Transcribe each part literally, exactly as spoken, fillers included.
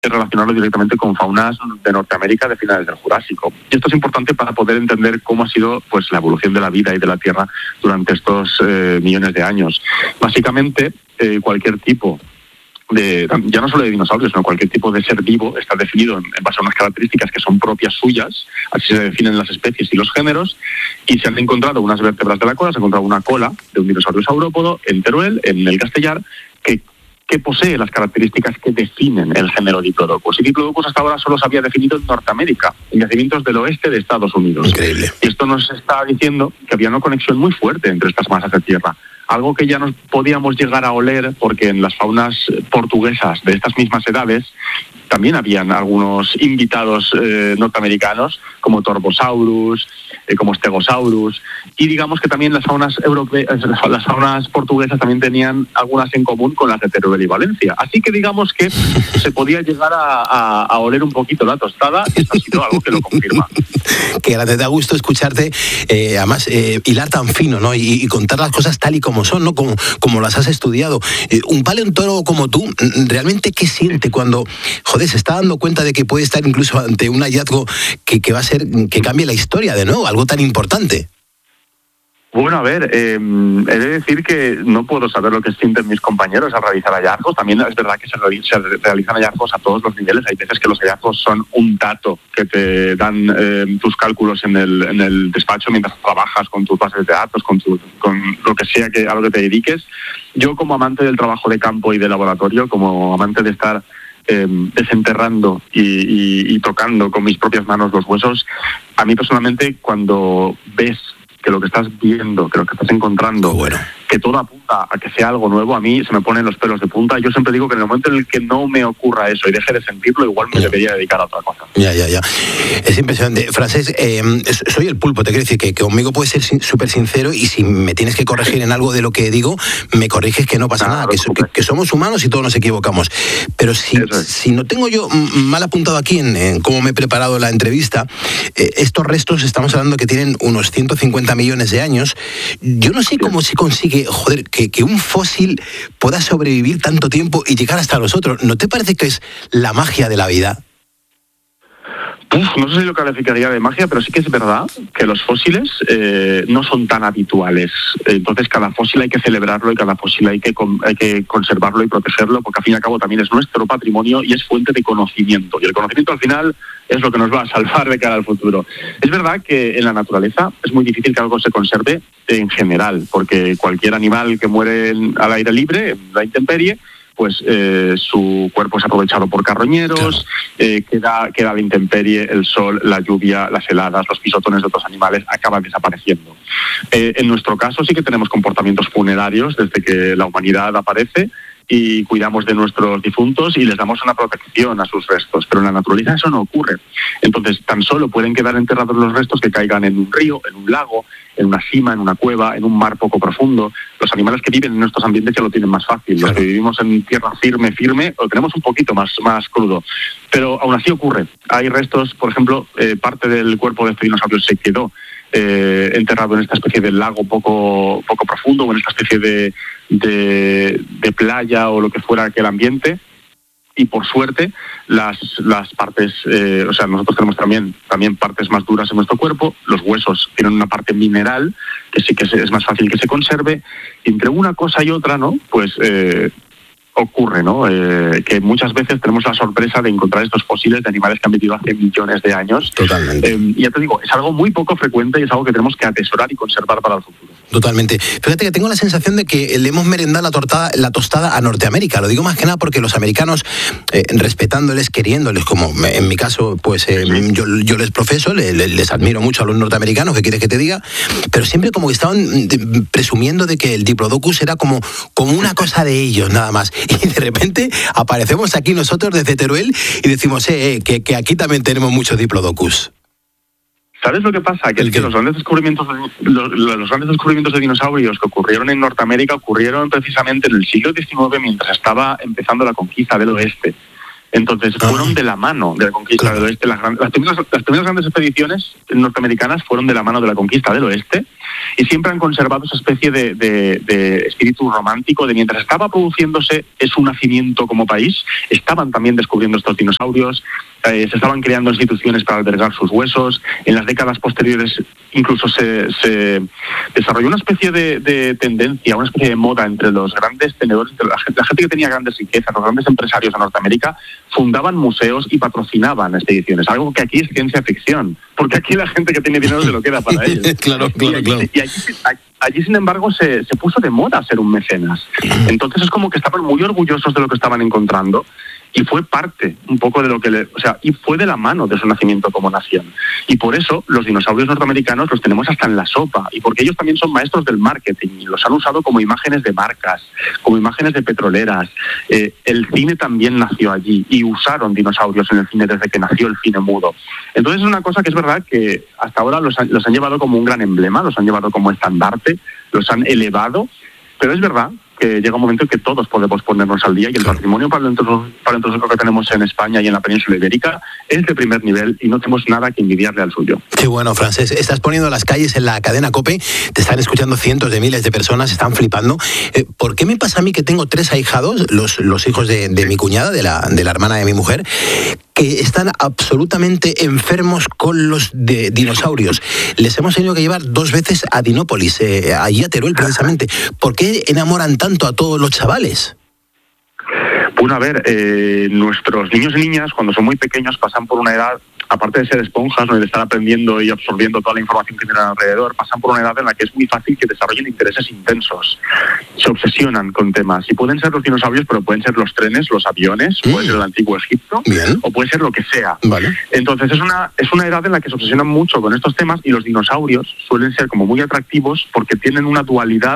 relacionarlo directamente con faunas de Norteamérica de finales del Jurásico. Y esto es importante para poder entender cómo ha sido pues la evolución de la vida y de la Tierra durante estos eh, millones de años. Básicamente, eh, cualquier tipo de, ya no solo de dinosaurios, sino cualquier tipo de ser vivo está definido en, en base a unas características que son propias suyas, así se definen las especies y los géneros, y se han encontrado unas vértebras de la cola, se ha encontrado una cola de un dinosaurio saurópodo en Teruel, en el Castellar, que que posee las características que definen el género Diplodocus. Y Diplodocus hasta ahora solo se había definido en Norteamérica, en yacimientos del oeste de Estados Unidos. Increíble. Y esto nos está diciendo que había una conexión muy fuerte entre estas masas de tierra. Algo que ya nos podíamos llegar a oler, porque en las faunas portuguesas de estas mismas edades también habían algunos invitados eh, norteamericanos, como Torvosaurus, eh, como Stegosaurus, y digamos que también las faunas europeas, las faunas portuguesas también tenían algunas en común con las de Teruel y Valencia. Así que digamos que se podía llegar a, a, a oler un poquito la tostada, y esto ha sido algo que lo confirma. Que grande, da gusto escucharte, eh, además, eh, hilar tan fino, ¿no? Y, y contar las cosas tal y como son, ¿no? Como, como las has estudiado. Eh, un paleontólogo como tú, ¿realmente qué siente cuando, joder, se está dando cuenta de que puede estar incluso ante un hallazgo que, que va a ser, que cambie la historia de nuevo, algo tan importante? Bueno, a ver, eh, he de decir que no puedo saber lo que sienten mis compañeros al realizar hallazgos. También es verdad que se, reali- se realizan hallazgos a todos los niveles. Hay veces que los hallazgos son un dato que te dan eh, tus cálculos en el, en el despacho mientras trabajas con tus bases de datos, con, tu, con lo que sea que a lo que te dediques. Yo, como amante del trabajo de campo y de laboratorio, como amante de estar Eh, desenterrando y, y, y tocando con mis propias manos los huesos, a mí personalmente, cuando ves que lo que estás viendo, que lo que estás encontrando, bueno, que todo apunta a que sea algo nuevo, a mí se me ponen los pelos de punta. Yo siempre digo que en el momento en el que no me ocurra eso y deje de sentirlo, igual me debería dedicar a otra cosa. Ya, ya, ya. Es impresionante. Francesc, eh, soy el pulpo, te quiero decir que, que conmigo puedes ser súper sincero, y si me tienes que corregir en algo de lo que digo, me corriges, que no pasa nada, nada que, so, que, que somos humanos y todos nos equivocamos. Pero si, es. si no tengo yo mal apuntado aquí en, en cómo me he preparado la entrevista, eh, estos restos estamos hablando que tienen unos ciento cincuenta millones de años. Yo no sé cómo se consigue, joder, que, que un fósil pueda sobrevivir tanto tiempo y llegar hasta los otros. ¿No te parece que es la magia de la vida? Uf, no sé si lo calificaría de magia, pero sí que es verdad que los fósiles eh, no son tan habituales. Entonces cada fósil hay que celebrarlo y cada fósil hay que, con, hay que conservarlo y protegerlo, porque al fin y al cabo también es nuestro patrimonio y es fuente de conocimiento. Y el conocimiento al final es lo que nos va a salvar de cara al futuro. Es verdad que en la naturaleza es muy difícil que algo se conserve en general, porque cualquier animal que muere al aire libre, en la intemperie, pues eh, su cuerpo es aprovechado por carroñeros, claro. eh, queda, queda la intemperie, el sol, la lluvia, las heladas, los pisotones de otros animales acaban desapareciendo. Eh, en nuestro caso sí que tenemos comportamientos funerarios desde que la humanidad aparece, y cuidamos de nuestros difuntos y les damos una protección a sus restos, pero en la naturaleza eso no ocurre. Entonces tan solo pueden quedar enterrados los restos que caigan en un río, en un lago, en una sima, en una cueva, en un mar poco profundo. Los animales que viven en nuestros ambientes ya lo tienen más fácil. Los que vivimos en tierra firme, firme, lo tenemos un poquito más, más crudo. Pero aún así ocurre. Hay restos, por ejemplo, eh, parte del cuerpo de este dinosaurio se quedó eh, enterrado en esta especie de lago poco, poco profundo, o en esta especie de, de, de playa o lo que fuera aquel ambiente. Y por suerte las las partes, eh, o sea, nosotros tenemos también también partes más duras en nuestro cuerpo. Los huesos tienen una parte mineral que sí que es más fácil que se conserve. Y entre una cosa y otra, ¿no? Pues eh, ocurre, ¿no? Eh, que muchas veces tenemos la sorpresa de encontrar estos fósiles de animales que han vivido hace millones de años. Totalmente. Eh, y ya te digo, es algo muy poco frecuente y es algo que tenemos que atesorar y conservar para el futuro. Totalmente. Fíjate que tengo la sensación de que le hemos merendado la, tortada, la tostada a Norteamérica. Lo digo más que nada porque los americanos, eh, respetándoles, queriéndoles, como en mi caso, pues eh, sí. yo, yo les profeso, les, les admiro mucho a los norteamericanos, ¿qué quieres que te diga? Pero siempre como que estaban presumiendo de que el Diplodocus era como, como una cosa de ellos, nada más. Y de repente aparecemos aquí nosotros desde Teruel y decimos eh, eh, que, que aquí también tenemos muchos Diplodocus. ¿Sabes lo que pasa? Que es que los grandes descubrimientos de, los, los grandes descubrimientos de dinosaurios que ocurrieron en Norteamérica ocurrieron precisamente en el siglo diecinueve, mientras estaba empezando la conquista del oeste. Entonces fueron de la mano de la conquista claro. del oeste. Las, las, primeras, las primeras grandes expediciones norteamericanas fueron de la mano de la conquista del oeste y siempre han conservado esa especie de, de, de espíritu romántico de mientras estaba produciéndose es un nacimiento como país, estaban también descubriendo estos dinosaurios, eh, se estaban creando instituciones para albergar sus huesos. En las décadas posteriores incluso se, se desarrolló una especie de, de tendencia, una especie de moda entre los grandes tenedores, la gente, la gente que tenía grandes riquezas, los grandes empresarios de Norteamérica, fundaban museos y patrocinaban expediciones, algo que aquí es ciencia ficción, porque aquí la gente que tiene dinero se lo queda para ellos. claro, claro, y allí, claro. Y allí, allí, allí, sin embargo, se, se puso de moda ser un mecenas. Entonces es como que estaban muy orgullosos de lo que estaban encontrando y fue parte un poco de lo que le, o sea, y fue de la mano de su nacimiento como nación. Y por eso los dinosaurios norteamericanos los tenemos hasta en la sopa, y porque ellos también son maestros del marketing y los han usado como imágenes de marcas, como imágenes de petroleras. Eh, el cine también nació allí y usaron dinosaurios en el cine desde que nació el cine mudo. Entonces es una cosa que es verdad que hasta ahora los han, los han llevado como un gran emblema, los han llevado como estandarte, los han elevado, pero es verdad que llega un momento en que todos podemos ponernos al día y el claro. patrimonio paleontológico que tenemos en España y en la península ibérica es de primer nivel y no tenemos nada que envidiarle al suyo. Qué bueno, Francesc. Estás poniendo las calles en la cadena COPE, te están escuchando cientos de miles de personas, están flipando. Eh, ¿Por qué me pasa a mí que tengo tres ahijados, los, los hijos de, de mi cuñada, de la, de la hermana de mi mujer, que están absolutamente enfermos con los de dinosaurios? Les hemos tenido que llevar dos veces a Dinópolis, eh, allí a Teruel precisamente. ¿Por qué enamoran tanto a todos los chavales? Bueno, a ver, eh, nuestros niños y niñas cuando son muy pequeños pasan por una edad, aparte de ser esponjas, ¿no?, y de estar aprendiendo y absorbiendo toda la información que tienen alrededor, pasan por una edad en la que es muy fácil que desarrollen intereses intensos. Se obsesionan con temas. Y pueden ser los dinosaurios, pero pueden ser los trenes, los aviones, mm. puede ser el antiguo Egipto, Bien. o puede ser lo que sea. Vale. Entonces es una, es una edad en la que se obsesionan mucho con estos temas, y los dinosaurios suelen ser como muy atractivos porque tienen una dualidad.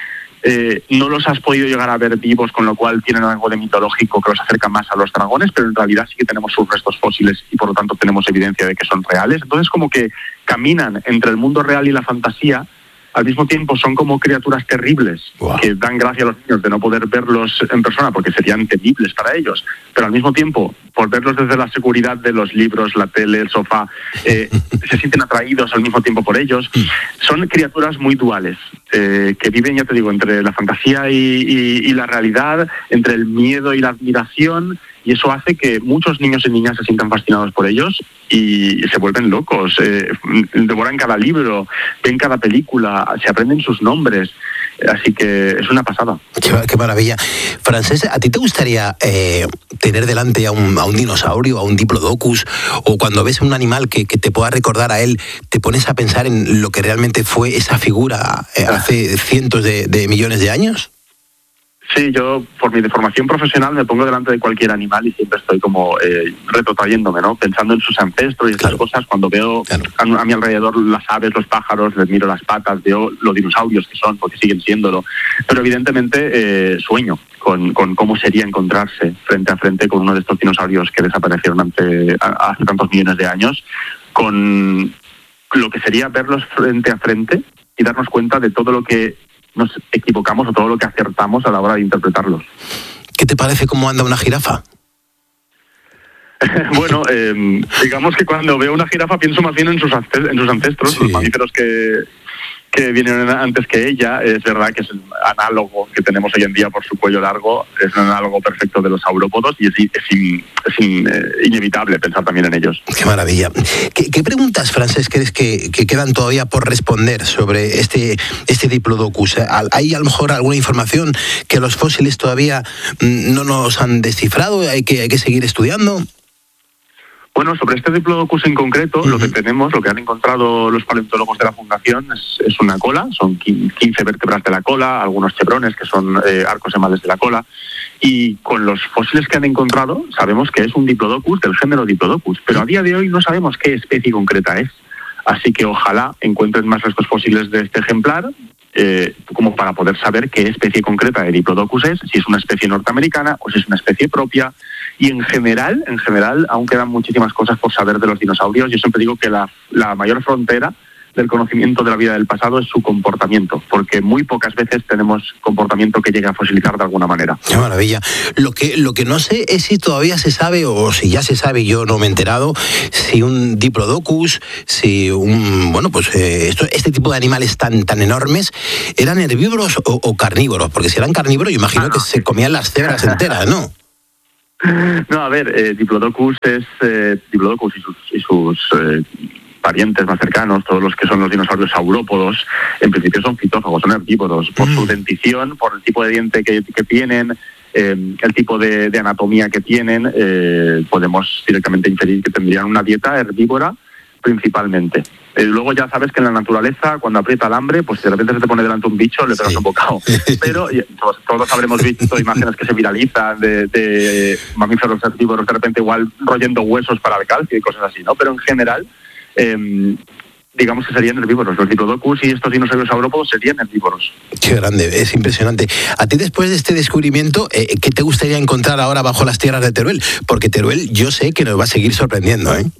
Eh, no los has podido llegar a ver vivos, con lo cual tienen algo de mitológico que los acerca más a los dragones, pero en realidad sí que tenemos sus restos fósiles y por lo tanto tenemos evidencia de que son reales. Entonces como que caminan entre el mundo real y la fantasía. Al mismo tiempo son como criaturas terribles, wow, que dan gracia a los niños de no poder verlos en persona porque serían temibles para ellos, pero al mismo tiempo, por verlos desde la seguridad de los libros, la tele, el sofá, eh, se sienten atraídos al mismo tiempo por ellos. Son criaturas muy duales, eh, que viven, ya te digo, entre la fantasía y, y, y la realidad, entre el miedo y la admiración, y eso hace que muchos niños y niñas se sientan fascinados por ellos y se vuelven locos, eh, devoran cada libro, ven cada película, se aprenden sus nombres, así que es una pasada. Qué, qué maravilla. Francesc, ¿a ti te gustaría eh, tener delante a un, a un dinosaurio, a un diplodocus, o cuando ves un animal que, que te pueda recordar a él, te pones a pensar en lo que realmente fue esa figura eh, hace cientos de, de millones de años? Sí, yo por mi deformación profesional me pongo delante de cualquier animal y siempre estoy como eh, retrotrayéndome, ¿no? Pensando en sus ancestros y estas claro. cosas. Cuando veo claro. a, a mi alrededor las aves, los pájaros, les miro las patas, veo los dinosaurios que son, porque siguen siéndolo. Pero evidentemente eh, sueño con, con cómo sería encontrarse frente a frente con uno de estos dinosaurios que desaparecieron ante, a, hace tantos millones de años, con lo que sería verlos frente a frente y darnos cuenta de todo lo que nos equivocamos o todo lo que acertamos a la hora de interpretarlos. ¿Qué te parece cómo anda una jirafa? Bueno, eh, digamos que cuando veo una jirafa pienso más bien en sus, en sus ancestros, sí. los mamíferos que, que vinieron antes que ella. Es verdad que es el análogo que tenemos hoy en día por su cuello largo, es un análogo perfecto de los saurópodos y es, es, in, es in, eh, inevitable pensar también en ellos. Qué maravilla. ¿Qué, qué preguntas, Francesc, crees que, que quedan todavía por responder sobre este, este diplodocus? ¿Hay a lo mejor alguna información que los fósiles todavía no nos han descifrado? ¿Hay que, hay que seguir estudiando? Bueno, sobre este diplodocus en concreto, uh-huh. lo que tenemos, lo que han encontrado los paleontólogos de la Fundación es, es una cola, son quince vértebras de la cola, algunos chevrones que son eh, arcos emales de la cola, y con los fósiles que han encontrado sabemos que es un diplodocus del género Diplodocus, pero a día de hoy no sabemos qué especie concreta es, así que ojalá encuentren más restos fósiles de este ejemplar, Eh, como para poder saber qué especie concreta de Diplodocus es, si es una especie norteamericana o si es una especie propia. Y en general, en general, aún quedan muchísimas cosas por saber de los dinosaurios. Yo siempre digo que la, la mayor frontera del conocimiento de la vida del pasado es su comportamiento, porque muy pocas veces tenemos comportamiento que llegue a fosilizar de alguna manera. Qué maravilla. Lo que, lo que no sé es si todavía se sabe, o si ya se sabe, yo no me he enterado, si un Diplodocus, si un, bueno, pues eh, esto, este tipo de animales tan, tan enormes, ¿eran herbívoros o, o carnívoros? Porque si eran carnívoros, yo imagino ah, no. que se comían las cebras enteras, ¿no? No, a ver, eh, Diplodocus es eh, Diplodocus y sus, y sus eh, parientes más cercanos, todos los que son los dinosaurios saurópodos, en principio son fitófagos, son herbívoros, por mm. su dentición, por el tipo de diente que, que tienen, eh, el tipo de, de anatomía que tienen, eh, podemos directamente inferir que tendrían una dieta herbívora principalmente. Eh, luego ya sabes que en la naturaleza, cuando aprieta el hambre, pues si de repente se te pone delante un bicho, le pegas sí. un bocado. Pero todos, todos habremos visto imágenes que se viralizan de, de mamíferos herbívoros de repente igual royendo huesos para el calcio y cosas así, ¿no? Pero en general, eh, digamos que serían herbívoros. Los Diplodocus y estos dinosaurios saurópodos serían herbívoros. Qué grande, es impresionante. A ti, después de este descubrimiento, eh, ¿qué te gustaría encontrar ahora bajo las tierras de Teruel? Porque Teruel yo sé que nos va a seguir sorprendiendo, ¿eh?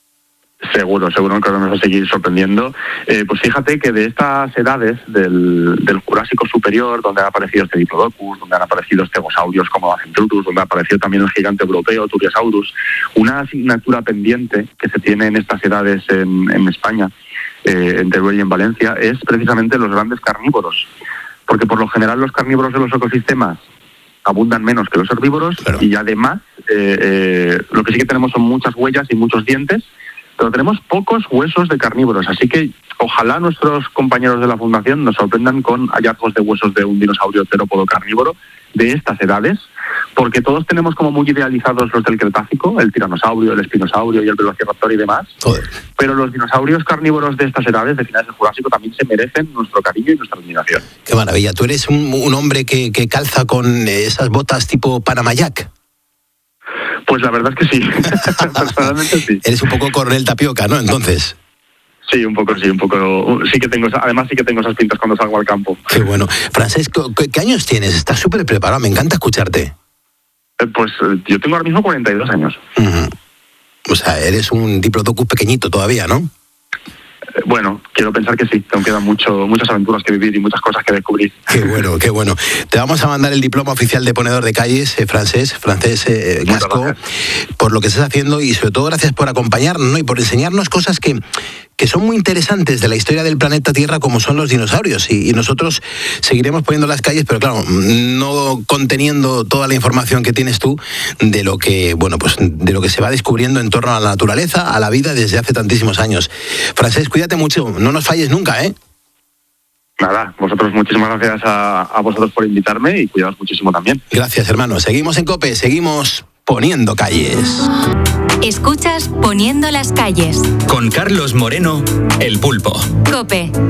Seguro, seguro que nos va a seguir sorprendiendo. Eh, pues fíjate que de estas edades del, del Jurásico superior, donde han aparecido este Diplodocus, donde han aparecido stegosaurios como Acentrurus, donde ha aparecido también el gigante europeo, Turriosaurus, una asignatura pendiente que se tiene en estas edades en, en España, eh, en Teruel y en Valencia, es precisamente los grandes carnívoros. Porque por lo general los carnívoros de los ecosistemas abundan menos que los herbívoros, claro. Y además eh, eh, lo que sí que tenemos son muchas huellas y muchos dientes, pero tenemos pocos huesos de carnívoros, así que ojalá nuestros compañeros de la Fundación nos sorprendan con hallazgos de huesos de un dinosaurio terópodo carnívoro de estas edades, porque todos tenemos como muy idealizados los del Cretácico, el tiranosaurio, el espinosaurio y el velociraptor y demás. Joder. Pero los dinosaurios carnívoros de estas edades, de finales del Jurásico, también se merecen nuestro cariño y nuestra admiración. Qué maravilla. Tú eres un, un hombre que, que calza con esas botas tipo Panama Jack. Pues la verdad es que sí, personalmente sí. Eres un poco Coronel Tapioca, ¿no? Entonces. Sí, un poco, sí, un poco. Sí que tengo, además sí que tengo esas pintas cuando salgo al campo. Qué bueno. Francesco, ¿qué, qué años tienes? Estás súper preparado, me encanta escucharte. Eh, pues yo tengo ahora mismo cuarenta y dos años. Uh-huh. O sea, eres un Diplodocus pequeñito todavía, ¿no? Bueno, quiero pensar que sí, aún quedan mucho, muchas aventuras que vivir y muchas cosas que descubrir. Qué bueno, qué bueno. Te vamos a mandar el diploma oficial de ponedor de calles, eh, francés, francés eh, Casco, por lo que estás haciendo y sobre todo gracias por acompañarnos, ¿no? Y por enseñarnos cosas que, que son muy interesantes de la historia del planeta Tierra, como son los dinosaurios. Y, y nosotros seguiremos poniendo las calles, pero claro, no conteniendo toda la información que tienes tú de lo que, bueno, pues de lo que se va descubriendo en torno a la naturaleza, a la vida desde hace tantísimos años. Francés, cuídate mucho, no nos falles nunca, ¿eh? Nada, vosotros muchísimas gracias a, a vosotros por invitarme y cuidaos muchísimo también. Gracias, hermano. Seguimos en COPE, seguimos poniendo calles. Escuchas Poniendo las calles. Con Carlos Moreno, El Pulpo. COPE,